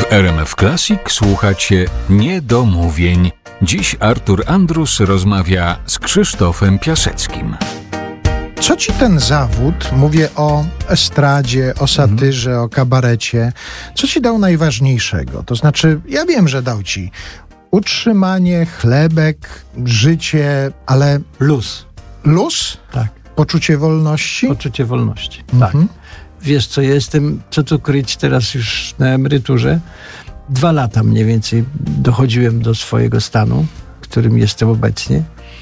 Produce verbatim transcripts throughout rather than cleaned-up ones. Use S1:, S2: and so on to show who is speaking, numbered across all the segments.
S1: W R M F Classic słuchacie Niedomówień. Dziś Artur Andrus rozmawia z Krzysztofem Piaseckim.
S2: Co ci ten zawód, mówię o estradzie, o satyrze, mhm. o kabarecie, co ci dał najważniejszego? To znaczy, ja wiem, że dał ci utrzymanie, chlebek, życie, ale...
S3: Luz.
S2: Luz?
S3: Tak.
S2: Poczucie wolności?
S3: Poczucie wolności,
S2: Mhm.
S3: tak. Wiesz co, ja jestem, co tu kryć, teraz już na emeryturze. Dwa lata mniej więcej dochodziłem do swojego stanu, w którym jestem obecnie,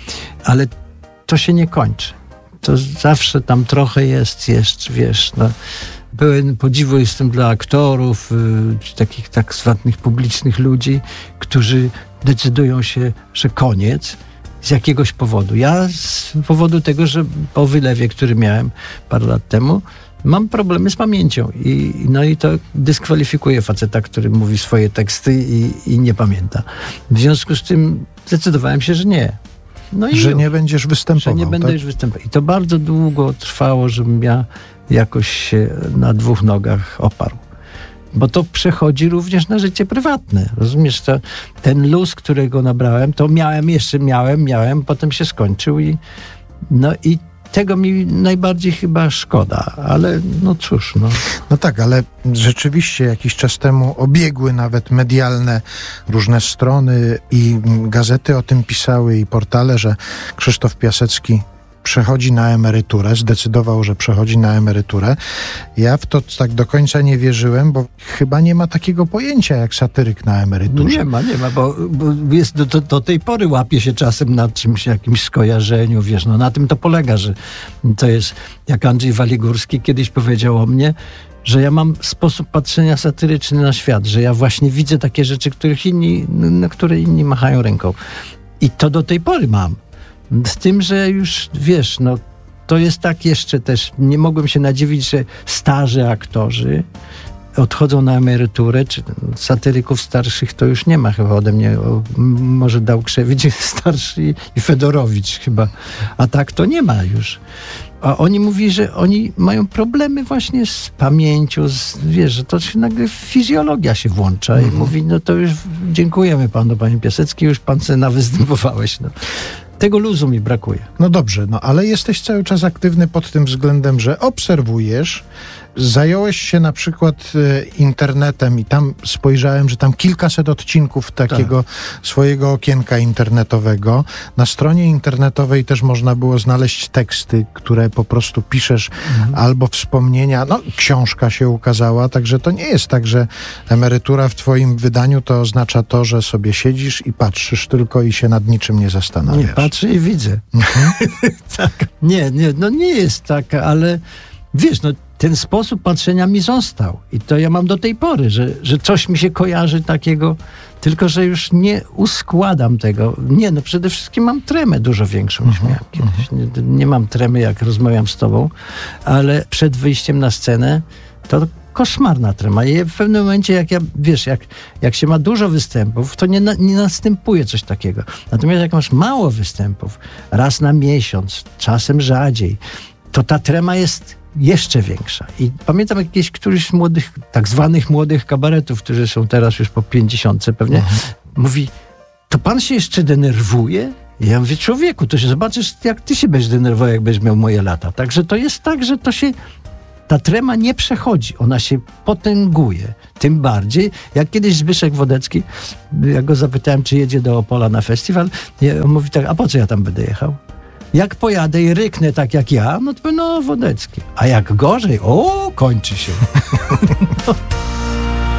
S3: ale to się nie kończy. To zawsze tam trochę jest, jest, wiesz, no, pełen podziwu jestem dla aktorów, czy takich tak zwanych publicznych ludzi, którzy decydują się, że koniec z jakiegoś powodu. Ja z powodu tego, że po wylewie, który miałem parę lat temu, mam problemy z pamięcią i, no i to dyskwalifikuje faceta, który mówi swoje teksty i, i nie pamięta. W związku z tym zdecydowałem się, że nie. No i
S2: że
S3: już,
S2: nie będziesz występował.
S3: Że nie będę
S2: tak?
S3: już występował. I to bardzo długo trwało, żebym ja jakoś się na dwóch nogach oparł. Bo to przechodzi również na życie prywatne. Rozumiesz, to, ten luz, którego nabrałem, to miałem, jeszcze miałem, miałem, potem się skończył i no i tego mi najbardziej chyba szkoda, ale no cóż, no.
S2: No tak, ale rzeczywiście jakiś czas temu obiegły nawet medialne różne strony i gazety o tym pisały i portale, że Krzysztof Piasecki przechodzi na emeryturę, zdecydował, że przechodzi na emeryturę. Ja w to tak do końca nie wierzyłem, bo chyba nie ma takiego pojęcia jak satyryk na emeryturze.
S3: No nie ma, nie ma, bo, bo jest do, do, do tej pory łapie się czasem na czymś, jakimś skojarzeniu, wiesz, no na tym to polega, że to jest, jak Andrzej Waligórski kiedyś powiedział o mnie, że ja mam sposób patrzenia satyryczny na świat, że ja właśnie widzę takie rzeczy, których inni, na które inni machają ręką. I to do tej pory mam. Z tym, że już, wiesz, no to jest tak jeszcze też, nie mogłem się nadziwić, że starzy aktorzy odchodzą na emeryturę, czy satyryków starszych to już nie ma chyba ode mnie, o, może Dałkrzewicz starszy i Fedorowicz chyba, a tak to nie ma już. A oni mówi, że oni mają problemy właśnie z pamięcią, z, wiesz, że to się nagle fizjologia się włącza mm-hmm. i mówi, no to już dziękujemy panu, panie Piasecki, już pan se nawystępowałeś, no. Tego luzu mi brakuje.
S2: No dobrze, no ale jesteś cały czas aktywny pod tym względem, że obserwujesz, zająłeś się na przykład e, internetem i tam spojrzałem, że tam kilkaset odcinków takiego tak. swojego okienka internetowego. Na stronie internetowej też można było znaleźć teksty, które po prostu piszesz mhm. albo wspomnienia. No, książka się ukazała, także to nie jest tak, że emerytura w twoim wydaniu to oznacza to, że sobie siedzisz i patrzysz tylko i się nad niczym nie zastanawiasz.
S3: Nie, patrzę i widzę. Mhm. tak. Nie, nie, no nie jest tak, ale wiesz, no ten sposób patrzenia mi został i to ja mam do tej pory, że, że coś mi się kojarzy takiego, tylko że już nie uskładam tego. Nie, no przede wszystkim mam tremę dużo większą niż miałem kiedyś. Nie, nie mam tremy, jak rozmawiam z tobą, ale przed wyjściem na scenę to koszmarna trema. I w pewnym momencie, jak ja, wiesz, jak, jak się ma dużo występów, to nie, na, nie następuje coś takiego. Natomiast jak masz mało występów, raz na miesiąc, czasem rzadziej, to ta trema jest jeszcze większa. I pamiętam jakieś któryś z młodych, tak zwanych młodych kabaretów, którzy są teraz już po pięćdziesiątce pewnie, mhm. mówi, to pan się jeszcze denerwuje? I ja mówię, człowieku, to się zobaczysz, jak ty się będziesz denerwował, jak będziesz miał moje lata. Także to jest tak, że to się, ta trema nie przechodzi, ona się potęguje. Tym bardziej, jak kiedyś Zbyszek Wodecki, ja go zapytałem, czy jedzie do Opola na festiwal, on mówi tak, a po co ja tam będę jechał? Jak pojadę i ryknę tak jak ja, no to no Wodecki. A jak gorzej, o, kończy się.